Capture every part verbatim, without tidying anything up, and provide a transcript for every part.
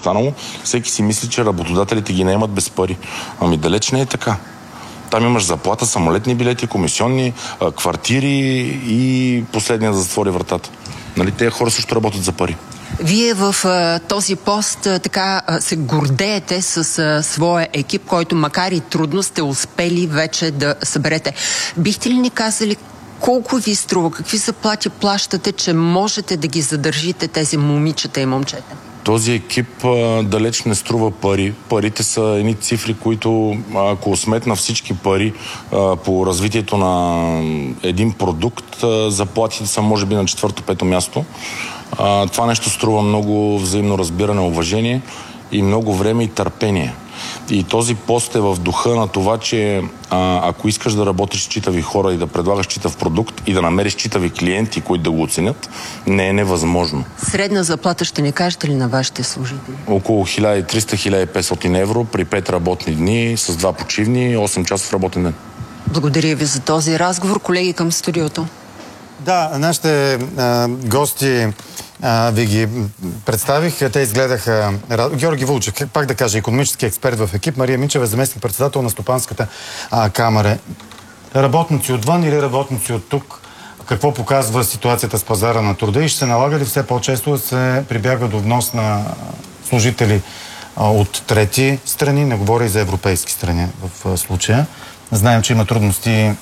останало, всеки си мисли, че работодателите ги наемат без пари. Ами далеч не е така. Там имаш заплата, самолетни билети, комисионни, квартири и последния да затвори вратата. Нали, тези хора също работят за пари. Вие в а, този пост а, така а, се гордеете с а, своя екип, който макар и трудно сте успели вече да съберете. Бихте ли ни казали колко ви струва, какви заплати плащате, че можете да ги задържите тези момичета и момчета? Този екип а, далеч не струва пари. Парите са едни цифри, които ако сметна всички пари а, по развитието на един продукт, а, заплатите са може би на четвърто-пето място. А, това нещо струва много взаимно разбиране, уважение и много време и търпение. И този пост е в духа на това, че а, ако искаш да работиш с читави хора и да предлагаш читав продукт и да намериш читави клиенти, които да го оценят, не е невъзможно. Средна заплата ще ни кажете ли на вашите служители? Около хиляда и триста до хиляда и петстотин евро при пет работни дни, с два почивни, осем часов работен ден. Благодаря ви за този разговор. Колеги, към студиото. Да, нашите а, гости а, ви ги представих. Те изгледаха Георги Вулчев, пак да кажа, икономически експерт в екип, Мария Минчева, заместник председател на Стопанската а, камара. Работници отвън или работници от тук? Какво показва ситуацията с пазара на труда и ще се налага ли все по-често да се прибягва до внос на служители а, от трети страни? Не говоря и за европейски страни в а, случая. Знаем, че има трудности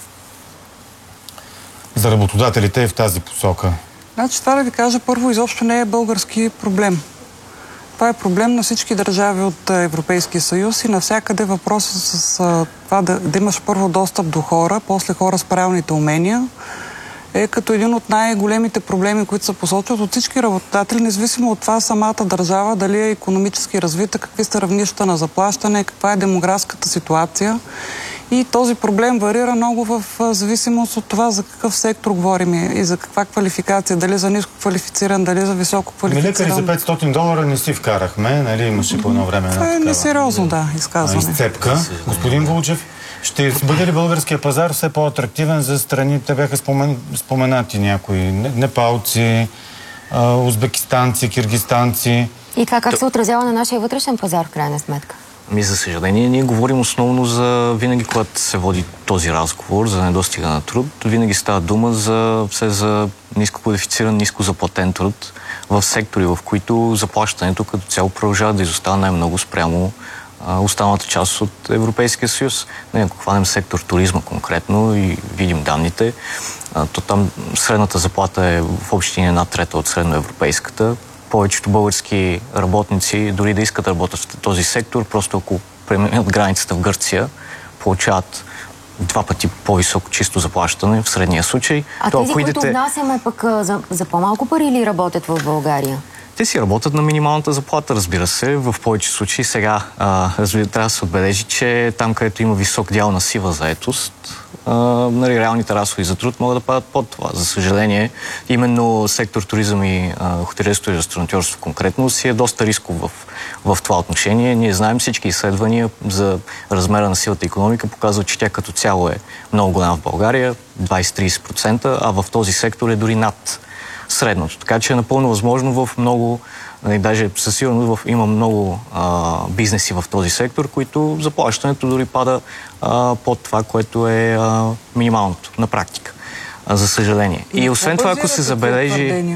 за работодателите и в тази посока. Значи това да ви кажа, първо изобщо не е български проблем. Това е проблем на всички държави от Европейския съюз и навсякъде въпросът с а, това да, да имаш първо достъп до хора, после хора с правилните умения, е като един от най-големите проблеми, които се посочват от всички работодатели, независимо от това самата държава, дали е икономически развита, какви са равнища на заплащане, каква е демографската ситуация. И този проблем варира много в зависимост от това за какъв сектор говорим и за каква квалификация. Дали за ниско квалифициран, дали за високо квалифициран. Лекари за петстотин долара не си вкарахме, нали? Имаше по едно време. Това е несериозно, да, изказване. Изцепка. Господин Вулчев, ще бъде ли българския пазар все по-атрактивен за страните? Бяха спомен... споменати някои непалци, узбекистанци, киргистанци. И това как се отразява на нашия вътрешен пазар в крайна сметка? Ми, за съжаление, ние говорим основно за винаги, когато се води този разговор за недостига на труд, винаги става дума за все за ниско квалифициран, ниско заплатен труд в сектори, в които заплащането като цяло продължава да изостава най-много спрямо а, останалата част от Европейския съюз. Ако хванем сектор туризма конкретно и видим данните, а, то там средната заплата е в общини една трета от средноевропейската. Повечето български работници, дори да искат да работят в този сектор, просто ако преминат границата в Гърция, получават два пъти по-високо чисто заплащане в средния случай. А то, тези, които идете... внасяме пък за, за по-малко пари или работят в България? Те си работят на минималната заплата, разбира се. В повече случаи сега а, разбира, трябва да се отбележи, че там, където има висок дял на сива заетост, а, нали, реалните разходи за труд могат да падат под това. За съжаление, именно сектор туризъм и хотелиерство и ресторантьорство конкретно си е доста рисков в, в това отношение. Ние знаем, всички изследвания за размера на сивата икономика показват, че тя като цяло е много голяма в България, двайсет до трийсет процента, а в този сектор е дори над средното. Така че е напълно възможно в много, даже със сигурност има много а, бизнеси в този сектор, които заплащането дори пада а, под това, което е а, минималното на практика. А, за съжаление. И, и освен това, ако се забележи...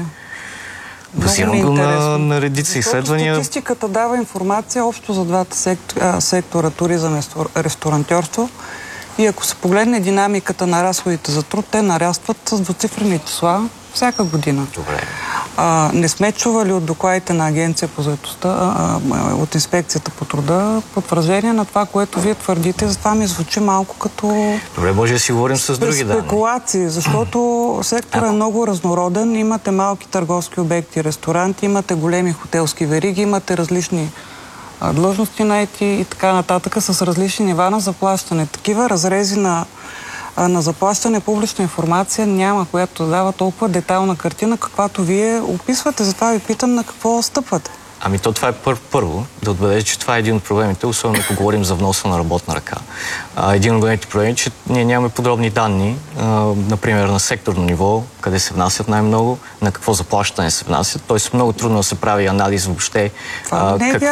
Базирам го на, на редица изследвания. Статистиката дава информация общо за двата сектора, сектора туризъм и ресторантьорство. И ако се погледне динамиката на разходите за труд, те нарастват с двуцифрени числа всяка година. Добре. А, не сме чували от докладите на Агенция по заетостта, а, а, от Инспекцията по труда, потвърждение на това, което вие твърдите. Затова ми звучи малко като... Добре, може да си говорим с други данни. Спекулации, защото секторът е много разнороден. Имате малки търговски обекти, ресторанти, имате големи хотелски вериги, имате различни а, длъжности наети и така нататък с различни нива на заплащане. Такива разрези на на заплащане публична информация няма, която дава толкова детайлна картина, каквато вие описвате. Затова ви питам на какво стъпвате. Ами то това е пър първо, да отбележа, че това е един от проблемите, особено ако говорим за вноса на работна ръка. А, един от големите проблеми е, че ние нямаме подробни данни, а, например на секторно ниво, къде се внасят най-много, на какво заплащане се внасят. Тоест много трудно да се прави анализ въобще. Това не е